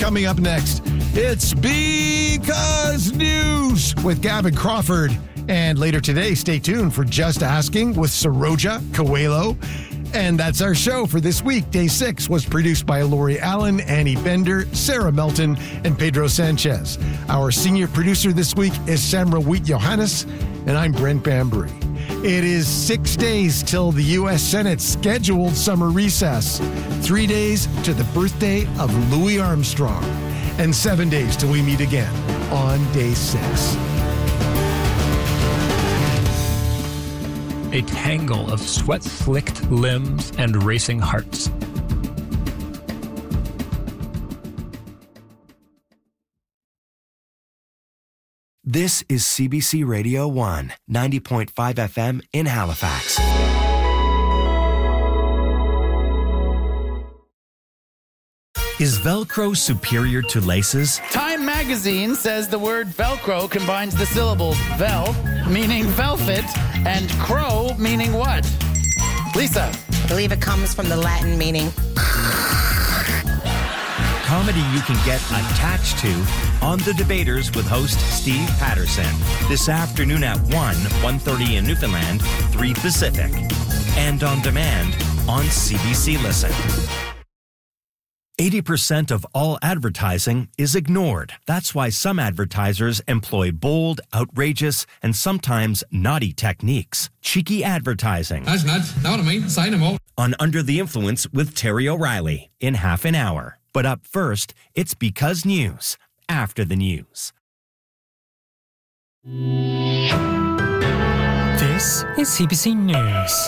Coming up next, it's Because News with Gavin Crawford. And later today, stay tuned for Just Asking with Saroja Coelho. And that's our show for this week. Day 6 was produced by Lori Allen, Annie Bender, Sarah Melton, and Pedro Sanchez. Our senior producer this week is Samra Wheat-Johannes, and I'm Brent Bambury. It is 6 days till the U.S. Senate's scheduled summer recess, 3 days to the birthday of Louis Armstrong, and 7 days till we meet again on Day 6. A tangle of sweat-slicked limbs and racing hearts. This is CBC Radio 1, 90.5 FM in Halifax. Is Velcro superior to laces? Time magazine says the word Velcro combines the syllables vel, meaning velvet, and crow, meaning what? Lisa. I believe it comes from the Latin meaning. Comedy you can get attached to on The Debaters with host Steve Patterson. This afternoon at 1:30 in Newfoundland, 3 Pacific. And on demand on CBC Listen. 80% of all advertising is ignored. That's why some advertisers employ bold, outrageous, and sometimes naughty techniques. Cheeky advertising. That's not. Know what I mean? Sign them up. On Under the Influence with Terry O'Reilly in half an hour. But up first, it's Because News, after the news. This is CBC News.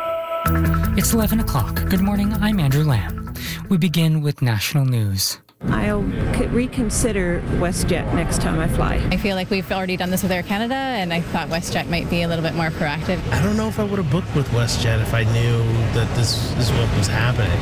It's 11 o'clock. Good morning, I'm Andrew Lamb. We begin with national news. I'll reconsider WestJet next time I fly. I feel like we've already done this with Air Canada, and I thought WestJet might be a little bit more proactive. I don't know if I would have booked with WestJet if I knew that this is what was happening,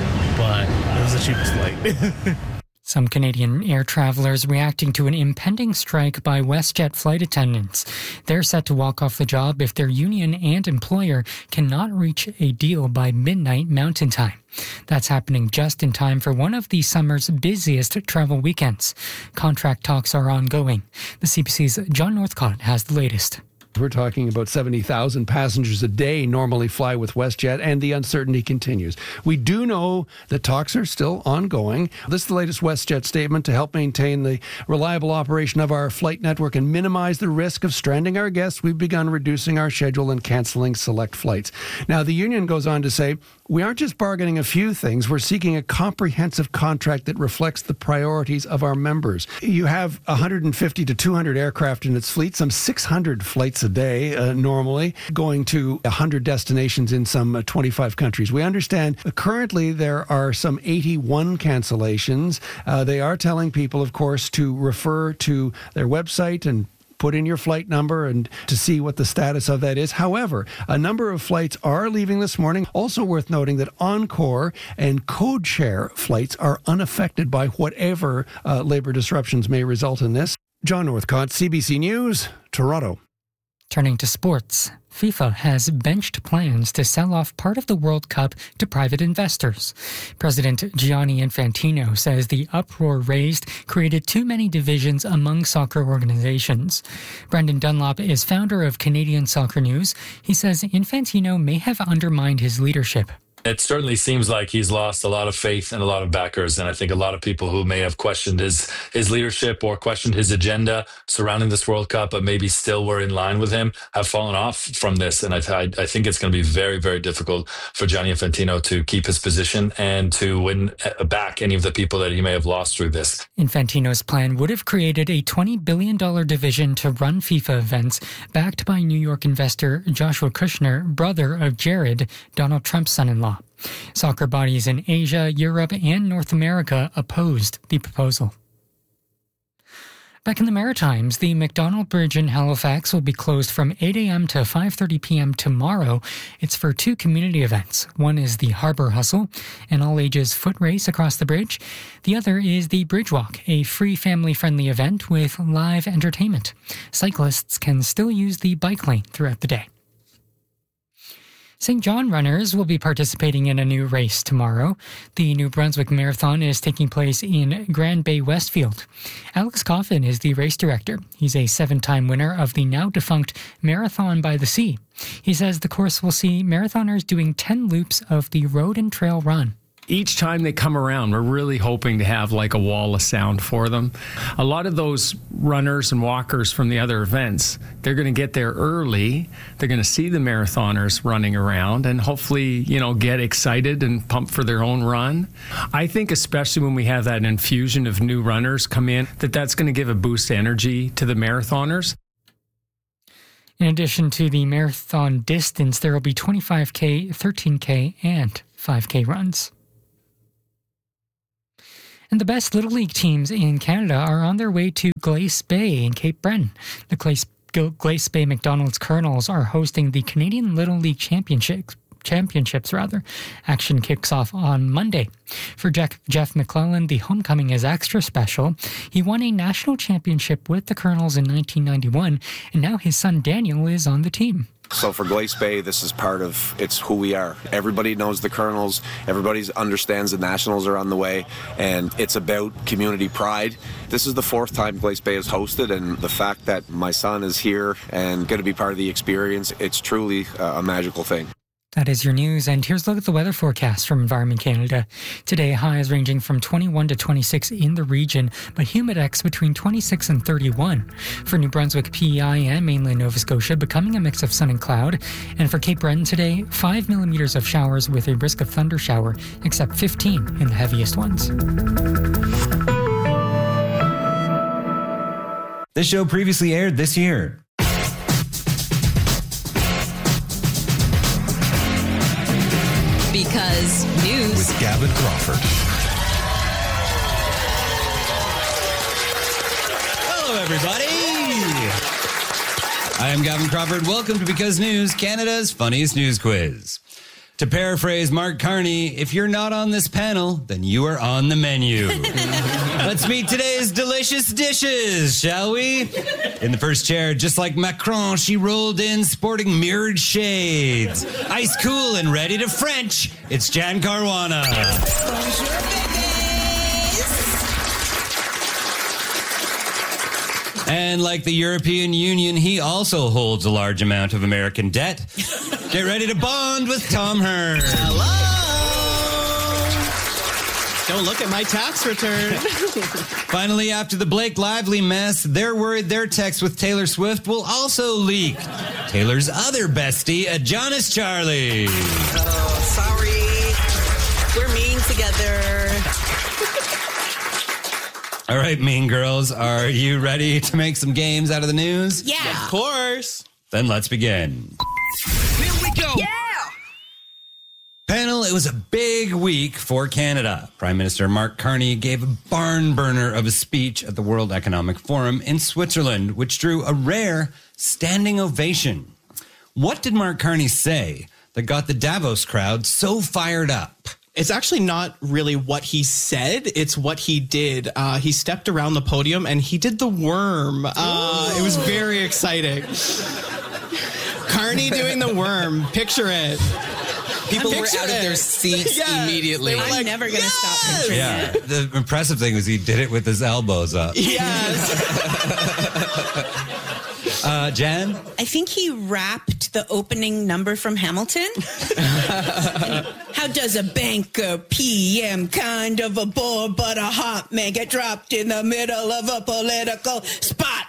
but it was the cheapest flight. Some Canadian air travelers reacting to an impending strike by WestJet flight attendants. They're set to walk off the job if their union and employer cannot reach a deal by midnight Mountain Time. That's happening just in time for one of the summer's busiest travel weekends. Contract talks are ongoing. The CBC's John Northcott has the latest. We're talking about 70,000 passengers a day normally fly with WestJet, and the uncertainty continues. We do know that talks are still ongoing. This is the latest WestJet statement to help maintain the reliable operation of our flight network and minimize the risk of stranding our guests. We've begun reducing our schedule and canceling select flights. Now, the union goes on to say, we aren't just bargaining a few things. We're seeking a comprehensive contract that reflects the priorities of our members. You have 150 to 200 aircraft in its fleet, some 600 flights a day normally, going to 100 destinations in some 25 countries. We understand currently there are some 81 cancellations. They are telling people, of course, to refer to their website and put in your flight number and to see what the status of that is. However, a number of flights are leaving this morning. Also worth noting that Encore and Codeshare flights are unaffected by whatever labor disruptions may result in this. John Northcott, CBC News, Toronto. Turning to sports, FIFA has benched plans to sell off part of the World Cup to private investors. President Gianni Infantino says the uproar raised created too many divisions among soccer organizations. Brendan Dunlop is founder of Canadian Soccer News. He says Infantino may have undermined his leadership. It certainly seems like he's lost a lot of faith and a lot of backers. And I think a lot of people who may have questioned his leadership or questioned his agenda surrounding this World Cup, but maybe still were in line with him, have fallen off from this. And I think it's going to be very, very difficult for Gianni Infantino to keep his position and to win back any of the people that he may have lost through this. Infantino's plan would have created a $20 billion division to run FIFA events, backed by New York investor Joshua Kushner, brother of Jared, Donald Trump's son-in-law. Soccer bodies in Asia, Europe, and North America opposed the proposal. Back in the Maritimes, the McDonald Bridge in Halifax will be closed from 8 a.m. to 5:30 p.m. tomorrow. It's for two community events. One is the Harbour Hustle, an all-ages foot race across the bridge. The other is the Bridge Walk, a free family-friendly event with live entertainment. Cyclists can still use the bike lane throughout the day. St. John runners will be participating in a new race tomorrow. The New Brunswick Marathon is taking place in Grand Bay Westfield. Alex Coffin is the race director. He's a 7-time winner of the now-defunct Marathon by the Sea. He says the course will see marathoners doing 10 loops of the Road and Trail Run. Each time they come around, we're really hoping to have like a wall of sound for them. A lot of those runners and walkers from the other events, they're going to get there early. They're going to see the marathoners running around and hopefully, get excited and pumped for their own run. I think especially when we have that infusion of new runners come in, that's going to give a boost of energy to the marathoners. In addition to the marathon distance, there will be 25K, 13K, and 5K runs. And the best Little League teams in Canada are on their way to Glace Bay in Cape Breton. The Glace Bay McDonald's Colonels are hosting the Canadian Little League Championships. Action kicks off on Monday. For Jeff McClellan, the homecoming is extra special. He won a national championship with the Colonels in 1991, and now his son Daniel is on the team. So for Glace Bay, this is part of, it's who we are. Everybody knows the Colonels, everybody understands the Nationals are on the way, and it's about community pride. This is the 4th time Glace Bay is hosted, and the fact that my son is here and going to be part of the experience, it's truly a magical thing. That is your news, and here's a look at the weather forecast from Environment Canada. Today, highs ranging from 21 to 26 in the region, but humidex between 26 and 31. For New Brunswick, PEI, and mainland Nova Scotia, becoming a mix of sun and cloud. And for Cape Breton today, 5 millimeters of showers with a risk of thunder shower, except 15 in the heaviest ones. This show previously aired this year. Because News with Gavin Crawford. Hello, everybody. I am Gavin Crawford. Welcome to Because News, Canada's funniest news quiz. To paraphrase Mark Carney, if you're not on this panel, then you are on the menu. Let's meet today's delicious dishes, shall we? In the first chair, just like Macron, she rolled in sporting mirrored shades. Ice cool and ready to French, it's Jan Caruana. Bonjour, babies. And like the European Union, he also holds a large amount of American debt. Get ready to bond with Tom Hearn. Hello. Don't look at my tax return. Finally, after the Blake Lively mess, they're worried their text with Taylor Swift will also leak. Taylor's other bestie, Adonis Charlie. Oh, sorry. We're mean together. All right, mean girls, are you ready to make some games out of the news? Yeah. Of course. Then let's begin. Here we go. Yeah. Panel, it was a big week for Canada. Prime Minister Mark Carney gave a barn burner of a speech at the World Economic Forum in Switzerland, which drew a rare standing ovation. What did Mark Carney say that got the Davos crowd so fired up? It's actually not really what he said. It's what he did. He stepped around the podium and he did the worm. It was very exciting. Carney doing the worm. Picture it. People were out of their seats immediately. I'm never going to stop picturing it. The impressive thing was he did it with his elbows up. Yes. Jan? I think he rapped the opening number from Hamilton. How does a banker PM kind of a bore but a hot man get dropped in the middle of a political spot?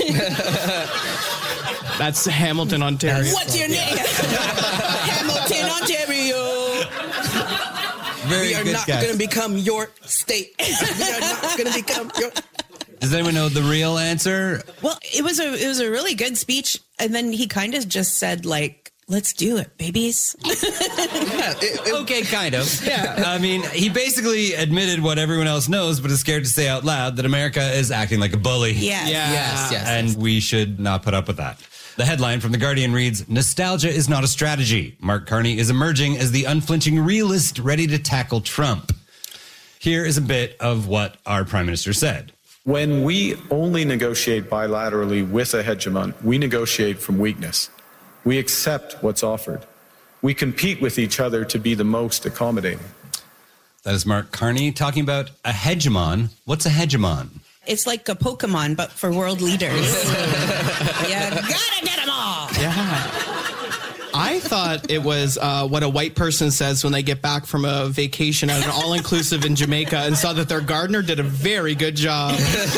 That's Hamilton, Ontario. What's your name? Hamilton, Ontario. Very we are good not guess. going to become your state. We are not going to become your... Does anyone know the real answer? Well, it was a really good speech, and then he kind of just said, like, let's do it, babies. Okay, kind of. Yeah. I mean, he basically admitted what everyone else knows, but is scared to say out loud that America is acting like a bully. Yes. Yes. And we should not put up with that. The headline from The Guardian reads, "Nostalgia is not a strategy. Mark Carney is emerging as the unflinching realist ready to tackle Trump." Here is a bit of what our Prime Minister said. When we only negotiate bilaterally with a hegemon, we negotiate from weakness. We accept what's offered. We compete with each other to be the most accommodating. That is Mark Carney talking about a hegemon. What's a hegemon? It's like a Pokemon, but for world leaders. You gotta get them all. Yeah. I thought it was what a white person says when they get back from a vacation at an all-inclusive in Jamaica and saw that their gardener did a very good job.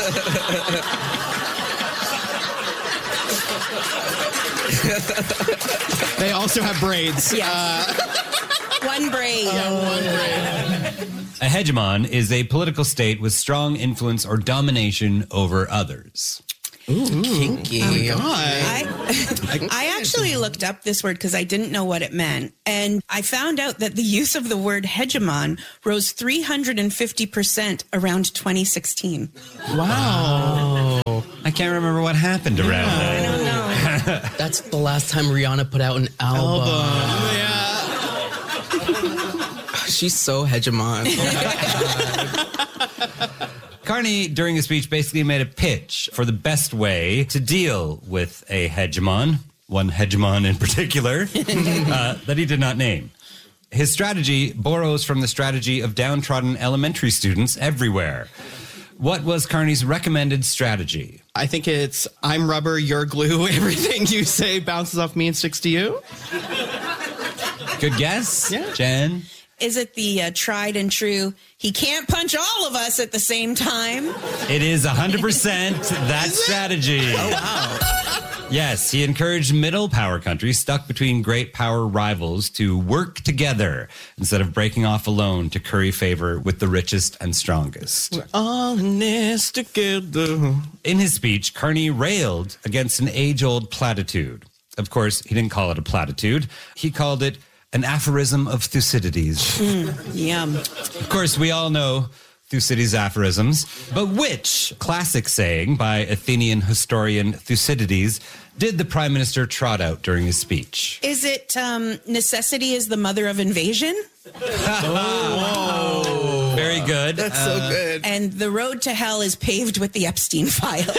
They also have braids. Yes. One braid. One braid. A hegemon is a political state with strong influence or domination over others. Ooh, kinky. Oh my God. I actually looked up this word because I didn't know what it meant. And I found out that the use of the word hegemon rose 350% around 2016. Wow. I can't remember what happened around that. I don't know. That's the last time Rihanna put out an album. Yeah. She's so hegemon. Carney, during his speech, basically made a pitch for the best way to deal with a hegemon, one hegemon in particular, that he did not name. His strategy borrows from the strategy of downtrodden elementary students everywhere. What was Carney's recommended strategy? I think it's I'm rubber, you're glue. Everything you say bounces off me and sticks to you. Good guess, Yeah. Jen? Is it the tried and true, he can't punch all of us at the same time? It is 100% that strategy. Oh, wow. Yes, he encouraged middle power countries stuck between great power rivals to work together instead of breaking off alone to curry favor with the richest and strongest. We're all in this together. In his speech, Carney railed against an age-old platitude. Of course, he didn't call it a platitude. He called it an aphorism of Thucydides. Yum. Of course, we all know Thucydides' aphorisms, but which classic saying by Athenian historian Thucydides did the Prime Minister trot out during his speech? Is it necessity is the mother of invasion? Oh, very good. That's so good. And the road to hell is paved with the Epstein files.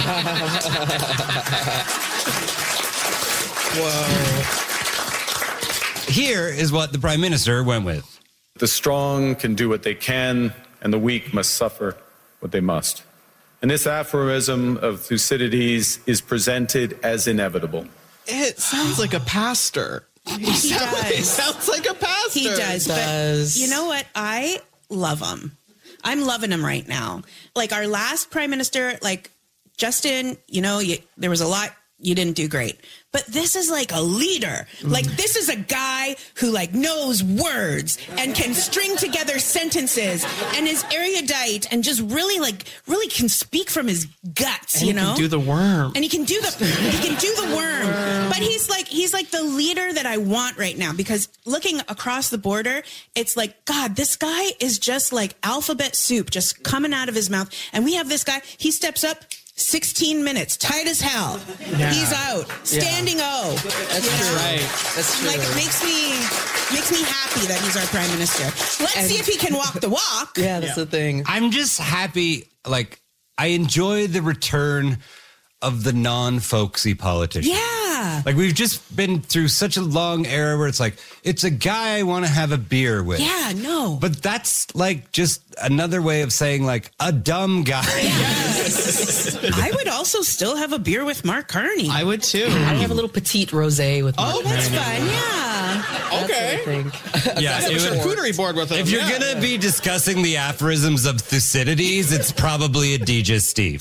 Whoa. Here is what the Prime Minister went with. The strong can do what they can, and the weak must suffer what they must. And this aphorism of Thucydides is presented as inevitable. It sounds like a pastor. He sounds like a pastor. He does. But you know what? I love him. I'm loving him right now. Like our last prime minister, like Justin, there was a lot you didn't do great. But this is like a leader. Like this is a guy who like knows words and can string together sentences and is erudite and just really can speak from his guts, and he can do the worm. And he can do the worm. But he's like the leader that I want right now, because looking across the border, it's like, God, this guy is just like alphabet soup just coming out of his mouth. And we have this guy, he steps up 16 minutes, tight as hell. Yeah. He's out, standing O. That's true. Right. That's true. Like it makes me happy that he's our prime minister. Let's see if he can walk the walk. Yeah, that's the thing. I'm just happy, like, I enjoy the return of the non-folksy politician. Yeah. Like, we've just been through such a long era where it's like, it's a guy I want to have a beer with. Yeah, no. But that's, like, just another way of saying, like, a dumb guy. Yes. I would also still have a beer with Mark Carney. I would, too. I have a little petite rosé with Mark Carney. That's fun, yeah. Okay. I think. Yeah, I have a charcuterie board with him. If you're going to be discussing the aphorisms of Thucydides, it's probably a digestif.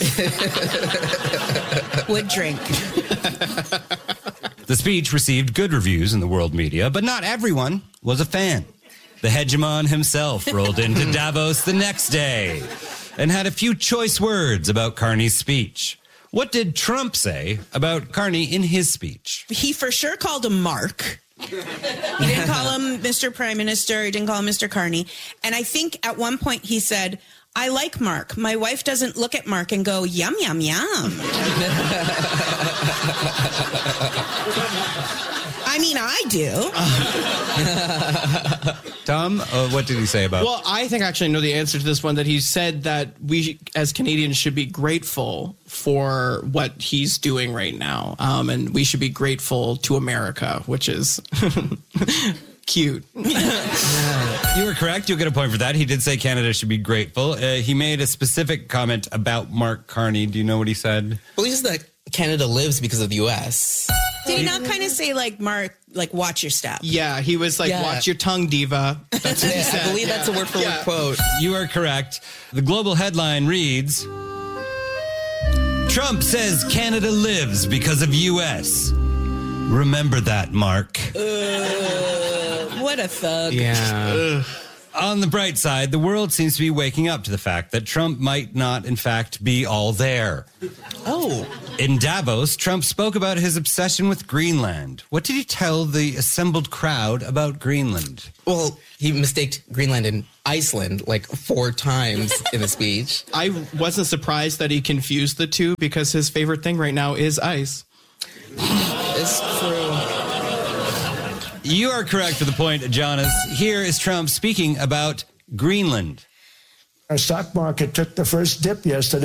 Would drink. The speech received good reviews in the world media, but not everyone was a fan. The hegemon himself rolled into Davos the next day and had a few choice words about Carney's speech. What did Trump say about Carney in his speech? He for sure called him Mark. He didn't call him Mr. Prime Minister. He didn't call him Mr. Carney. And I think at one point he said, I like Mark. My wife doesn't look at Mark and go, yum, yum, yum. I I mean, I do. Tom, what did he say about? Well, I think I actually know the answer to this one, that he said that we as Canadians should be grateful for what he's doing right now. And we should be grateful to America, which is cute. You were correct. You'll get a point for that. He did say Canada should be grateful. He made a specific comment about Mark Carney. Do you know what he said? Well, he says that Canada lives because of the U.S. Did he not kind of say, like, Mark, like, watch your step? Yeah, he was like, watch your tongue, diva. That's what he said. I believe that's a word-for-word quote. You are correct. The global headline reads, Trump says Canada lives because of U.S. Remember that, Mark. What a thug. Yeah. On the bright side, the world seems to be waking up to the fact that Trump might not, in fact, be all there. Oh. In Davos, Trump spoke about his obsession with Greenland. What did he tell the assembled crowd about Greenland? Well, he mistaked Greenland and Iceland like 4 times in a speech. I wasn't surprised that he confused the two, because his favorite thing right now is ice. It's true. You are correct for the point, Jonas. Here is Trump speaking about Greenland. Our stock market took the first dip yesterday.